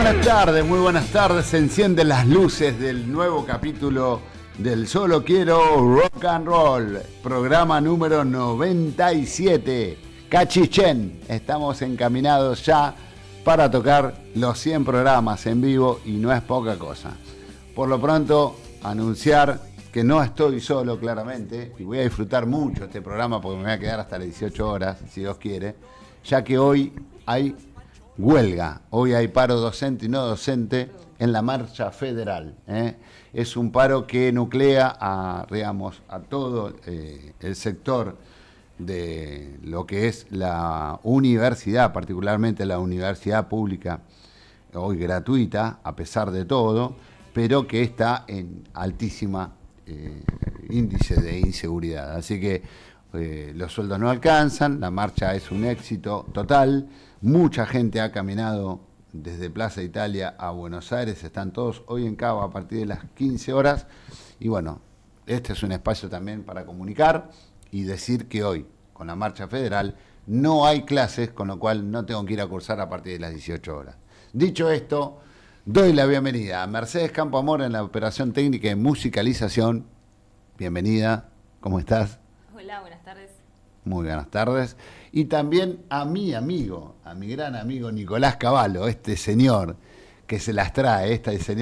muy buenas tardes. Se encienden las luces del nuevo capítulo del Solo Quiero Rock and Roll, programa número 97. Cachichén, estamos encaminados ya para tocar los 100 programas en vivo y no es poca cosa. Por lo pronto, anunciar que no estoy solo, claramente, y voy a disfrutar mucho este programa porque me voy a quedar hasta las 18 horas, si Dios quiere, ya que hoy hay huelga, hoy hay paro docente y no docente en la marcha federal. Es un paro que nuclea a todo el sector de lo que es la universidad, particularmente la universidad pública, hoy gratuita, a pesar de todo, pero que está en altísima índice de inseguridad. Así que los sueldos no alcanzan, la marcha es un éxito total. Mucha gente ha caminado desde Plaza Italia a Buenos Aires, están todos hoy en Cava a partir de las 15 horas. Y bueno, este es un espacio también para comunicar y decir que hoy, con la marcha federal, no hay clases, con lo cual no tengo que ir a cursar a partir de las 18 horas. Dicho esto, doy la bienvenida a Mercedes Campoamor en la operación técnica y musicalización. Bienvenida, ¿cómo estás? Hola, buenas tardes. Muy buenas tardes. Y también a mi amigo, a mi gran amigo Nicolás Cavallo, este señor que se las trae,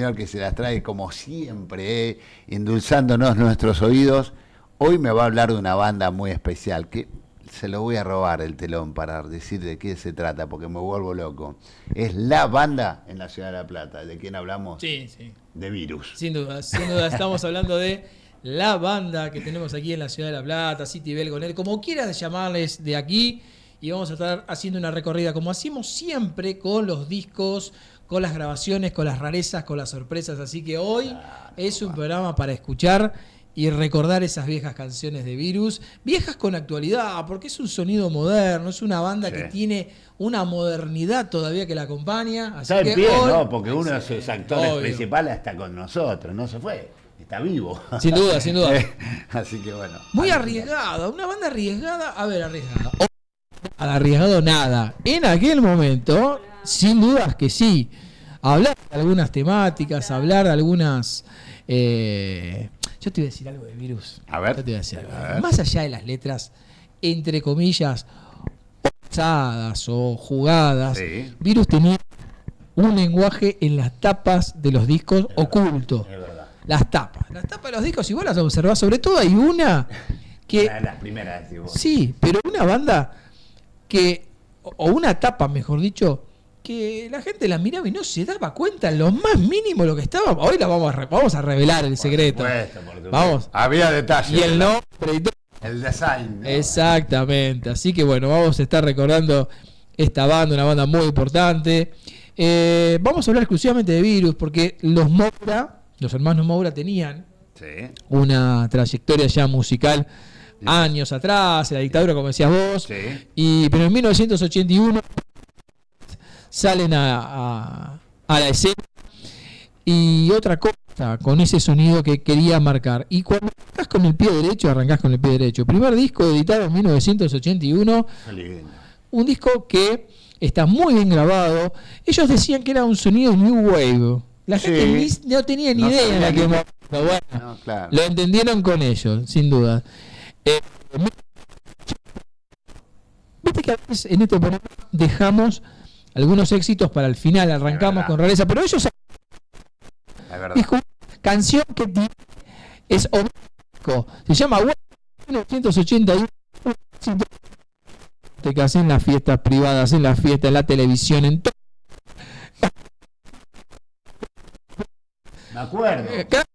como siempre, endulzándonos nuestros oídos. Hoy me va a hablar de una banda muy especial, que se lo voy a robar el telón para decir de qué se trata, porque me vuelvo loco. Es la banda en la ciudad de La Plata. ¿De quién hablamos? Sí, sí. De Virus. Sin duda, estamos hablando de la banda que tenemos aquí en la ciudad de La Plata, City Belgonet, como quieras llamarles de aquí, y vamos a estar haciendo una recorrida, como hacemos siempre, con los discos, con las grabaciones, con las rarezas, con las sorpresas. Así que hoy es un programa para escuchar y recordar esas viejas canciones de Virus, viejas con actualidad, porque es un sonido moderno, es una banda que tiene una modernidad todavía que la acompaña. Así está que en pie, hoy, ¿no? Porque uno de sus actores principales está con nosotros, no se fue, está vivo. Sin duda, sin duda. Así que bueno. Muy arriesgada, una banda arriesgada, arriesgada. Arriesgado nada. En aquel momento, sin dudas que sí. Hablar de algunas temáticas, hablar de algunas... yo te voy a decir algo de Virus. A ver. Yo te voy a decir algo. Más allá de las letras, entre comillas, usadas o jugadas, sí. Virus tenía un lenguaje en las tapas de los discos oculto. Es verdad. Las tapas de los discos, si vos las observás, sobre todo hay una que... Una de las primeras, decís vos. Sí, pero una banda que, o una tapa, mejor dicho, que la gente la miraba y no se daba cuenta en lo más mínimo lo que estaba. Hoy la vamos a revelar el secreto. Por supuesto. Vamos. Había detalles. Y el nombre y todo. El design, ¿no? Exactamente. Así que bueno, vamos a estar recordando esta banda, una banda muy importante. Vamos a hablar exclusivamente de Virus, porque los hermanos Moura tenían una trayectoria ya musical años atrás, en la dictadura, como decías vos. Sí. Pero en 1981 salen a la escena, y otra cosa con ese sonido que quería marcar. Y cuando arrancás con el pie derecho, primer disco editado en 1981, un disco que está muy bien grabado. Ellos decían que era un sonido New Wave. La gente no tenía ni idea en aquel momento. Bueno, claro. Lo entendieron con ellos, sin duda. Viste que a veces en este programa dejamos algunos éxitos para el final, arrancamos con rareza, pero ellos... Dijo, canción que es obisco, se llama 1981, te casé en las fiestas privadas, en las fiestas, en la televisión, en todo. Me acuerdo.